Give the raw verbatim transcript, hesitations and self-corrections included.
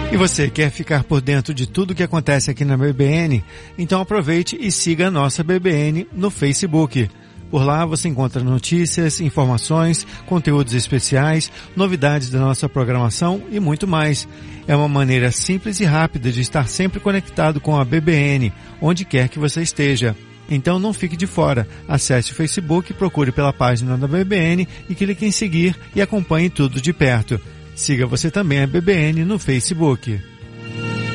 E você quer ficar por dentro de tudo que acontece aqui na B B N? Então aproveite e siga a nossa B B N no Facebook. Por lá você encontra notícias, informações, conteúdos especiais, novidades da nossa programação e muito mais. É uma maneira simples e rápida de estar sempre conectado com a B B N, onde quer que você esteja. Então não fique de fora. Acesse o Facebook, procure pela página da B B N e clique em seguir e acompanhe tudo de perto. Siga você também a B B N no Facebook.